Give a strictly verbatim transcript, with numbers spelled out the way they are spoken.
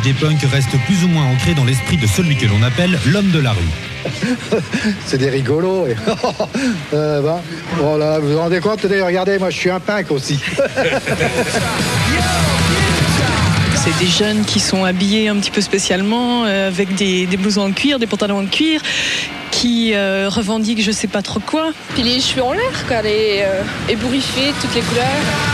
des punks reste plus ou moins ancré dans l'esprit de celui que l'on appelle l'homme de la rue. C'est des rigolos. Et... euh, ben, voilà, vous vous rendez compte, regardez, moi je suis un punk aussi. C'est des jeunes qui sont habillés un petit peu spécialement, euh, avec des, des blousons en cuir, des pantalons en cuir, qui euh, revendiquent je sais pas trop quoi. Puis les cheveux en l'air, quoi, les euh, ébouriffés, toutes les couleurs.